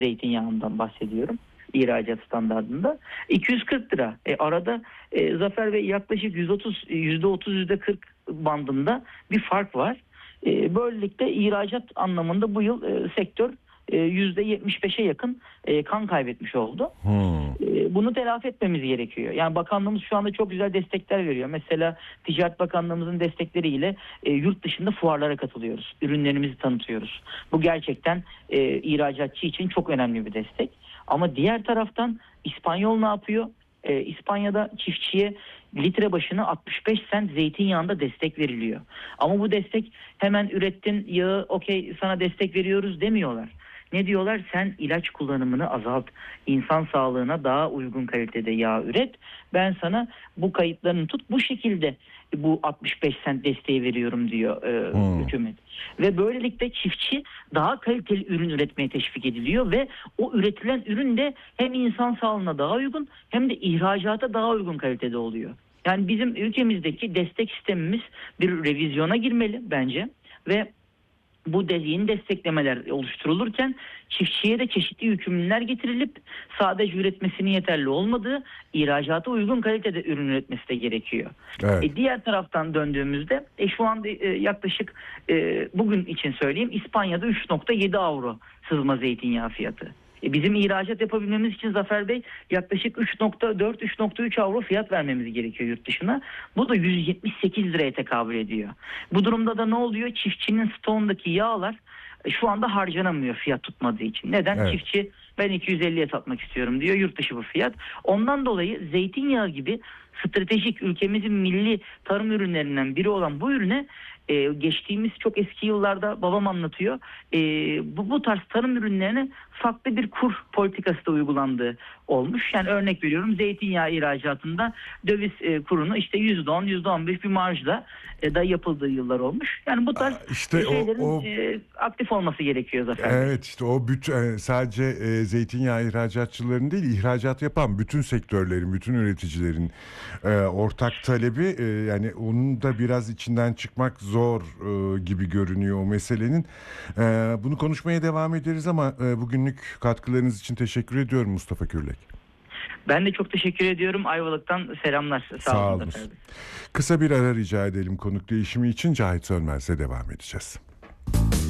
zeytinyağından bahsediyorum. İhracat standardında 240 lira. Arada Zafer Bey yaklaşık %30 %40 bandında bir fark var. Böylelikle ihracat anlamında bu yıl sektör %75'e yakın kan kaybetmiş oldu. Bunu telafi etmemiz gerekiyor. Yani bakanlığımız şu anda çok güzel destekler veriyor. Mesela Ticaret Bakanlığımızın destekleriyle yurt dışında fuarlara katılıyoruz. Ürünlerimizi tanıtıyoruz. Bu gerçekten ihracatçı için çok önemli bir destek. Ama diğer taraftan İspanyol ne yapıyor? İspanya'da çiftçiye litre başına 65 sent zeytinyağında destek veriliyor. Ama bu destek hemen ürettin yağı okey sana destek veriyoruz demiyorlar. Ne diyorlar? Sen ilaç kullanımını azalt. İnsan sağlığına daha uygun kalitede yağ üret. Ben sana bu kayıtlarını tut. Bu şekilde bu 65 sent desteği veriyorum diyor hükümet. Ve böylelikle çiftçi daha kaliteli ürün üretmeye teşvik ediliyor ve o üretilen ürün de hem insan sağlığına daha uygun hem de ihracata daha uygun kalitede oluyor. Yani bizim ülkemizdeki destek sistemimiz bir revizyona girmeli bence ve bu yeni desteklemeler oluşturulurken çiftçiye de çeşitli yükümlülükler getirilip sadece üretmesinin yeterli olmadığı ihracata uygun kalitede ürün üretmesi de gerekiyor. Evet. Diğer taraftan döndüğümüzde şu anda yaklaşık bugün için söyleyeyim İspanya'da 3,7 avro sızma zeytinyağı fiyatı. Bizim ihracat yapabilmemiz için Zafer Bey yaklaşık 3,4-3,3 avro fiyat vermemiz gerekiyor yurt dışına. Bu da 178 liraya tekabül ediyor. Bu durumda da ne oluyor? Çiftçinin stoğundaki yağlar şu anda harcanamıyor fiyat tutmadığı için. Neden? Evet. Çiftçi ben 250'ye satmak istiyorum diyor. Yurt dışı bu fiyat. Ondan dolayı zeytinyağı gibi stratejik ülkemizin milli tarım ürünlerinden biri olan bu ürüne geçtiğimiz çok eski yıllarda babam anlatıyor. Bu tarz tarım ürünlerine farklı bir kur politikası da uygulandığı olmuş. Yani örnek veriyorum zeytinyağı ihracatında döviz kurunu işte %10, %15 bir marjla da yapıldığı yıllar olmuş. Yani bu tarz İşte şeylerin aktif olması gerekiyor Zafer Bey. Evet, işte o sadece zeytinyağı ihracatçıların değil, ihracat yapan bütün sektörlerin, bütün üreticilerin ortak talebi, yani onun da biraz içinden çıkmak zor gibi görünüyor o meselenin. Bunu konuşmaya devam ederiz ama bugünlük katkılarınız için teşekkür ediyorum Mustafa Kürlek. Ben de çok teşekkür ediyorum. Ayvalık'tan selamlar. Sağ olun. Kısa bir ara rica edelim konuk değişimi için. Cahit Sönmez'le devam edeceğiz.